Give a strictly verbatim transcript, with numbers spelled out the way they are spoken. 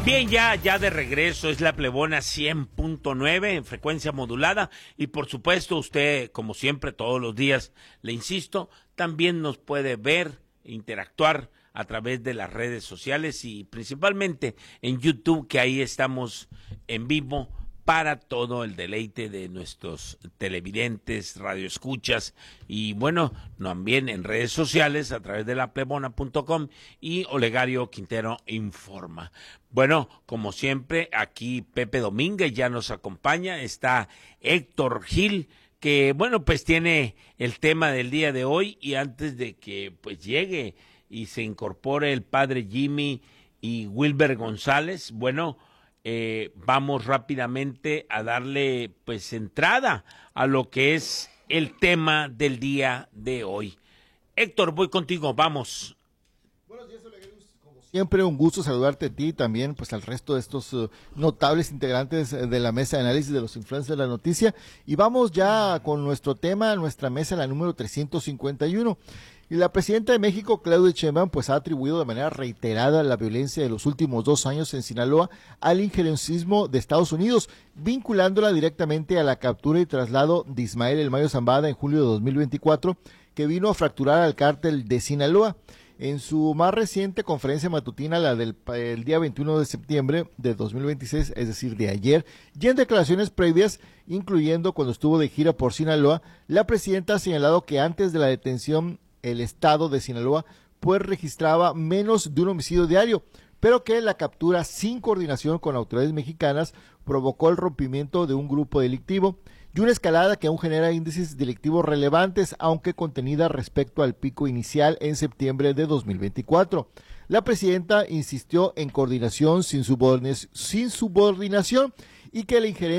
Bien, ya, ya de regreso, es la Plebona cien punto nueve en frecuencia modulada y por supuesto usted, como siempre, todos los días, le insisto, también nos puede ver, interactuar a través de las redes sociales y principalmente en YouTube, que ahí estamos en vivo para todo el deleite de nuestros televidentes, radioescuchas y bueno, también en redes sociales a través de la plebona punto com y Olegario Quintero Informa. Bueno, como siempre, aquí Pepe Domínguez ya nos acompaña, está Héctor Gil, que bueno, pues tiene el tema del día de hoy y antes de que pues llegue y se incorpore el padre Jimmy y Wilber González, bueno, Eh, vamos rápidamente a darle pues entrada a lo que es el tema del día de hoy. Héctor, voy contigo, vamos. Buenos días, Olegueros. Como siempre, un gusto saludarte a ti y también pues al resto de estos uh, notables integrantes de la mesa de análisis de los influencers de la noticia. Y vamos ya con nuestro tema, nuestra mesa, la número trescientos cincuenta y uno. Y la presidenta de México, Claudia Sheinbaum, pues ha atribuido de manera reiterada la violencia de los últimos dos años en Sinaloa al injerencismo de Estados Unidos, vinculándola directamente a la captura y traslado de Ismael El Mayo Zambada en julio de dos mil veinticuatro, que vino a fracturar al cártel de Sinaloa. En su más reciente conferencia matutina, la del el día veintiuno de septiembre de dos mil veintiséis, es decir, de ayer, y en declaraciones previas, incluyendo cuando estuvo de gira por Sinaloa, la presidenta ha señalado que antes de la detención el estado de Sinaloa pues registraba menos de un homicidio diario, pero que la captura sin coordinación con autoridades mexicanas provocó el rompimiento de un grupo delictivo y una escalada que aún genera índices delictivos relevantes, aunque contenida respecto al pico inicial en septiembre de dos mil veinticuatro. La presidenta insistió en coordinación sin subordinación, sin subordinación y que la injerencia